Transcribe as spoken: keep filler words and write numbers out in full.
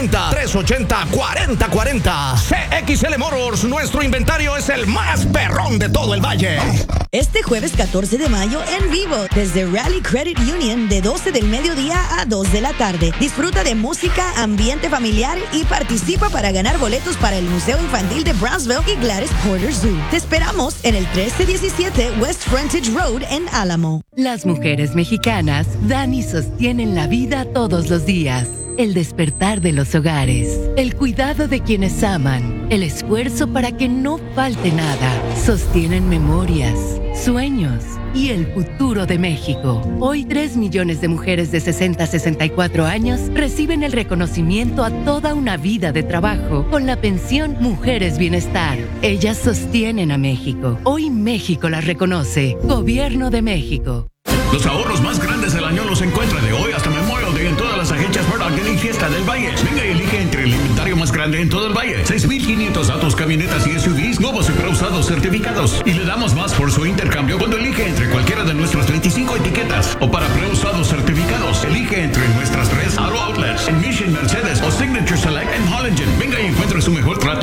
tres ochenta, cuarenta cuarenta. C X L Motors, nuestro inventario es el más perrón de todo el valle. Este jueves catorce de mayo en vivo desde Rally Credit Union de doce del mediodía a dos de la tarde. Disfruta de música, ambiente familiar y participa para ganar boletos para el Museo Infantil de Brownsville y Gladys Porter Zoo. Te esperamos en el trece diecisiete West Frontage Road en Álamo. Las mujeres mexicanas dan y sostienen la vida todos los días. El despertar de los hogares, el cuidado de quienes aman, el esfuerzo para que no falte nada, sostienen memorias, sueños y el futuro de México. Hoy tres millones de mujeres de sesenta a sesenta y cuatro años reciben el reconocimiento a toda una vida de trabajo con la pensión Mujeres Bienestar. Ellas sostienen a México. Hoy México las reconoce. Gobierno de México. Los ahorros más grandes del año los encuentra de hoy hasta Memorial Day en todas las agencias Murdoch y Fiesta del Valle. Venga y elige entre el inventario más grande en todo el Valle. seis mil quinientos autos, camionetas y S U Vs, nuevos y preusados certificados. Y le damos más por su intercambio cuando elige entre cualquiera de nuestras veinticinco etiquetas. O para preusados certificados, elige entre nuestras tres Auto Outlets en Mission, Mercedes o Signature Select en Hollingen. Venga y encuentre su mejor trato